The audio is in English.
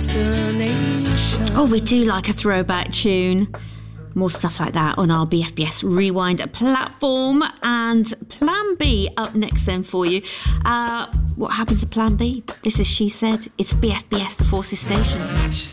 Oh, we do like a throwback tune. More stuff like that on our BFBS Rewind platform. And Plan B up next then for you. What happened to Plan B? This is She Said. It's BFBS, the Forces Station.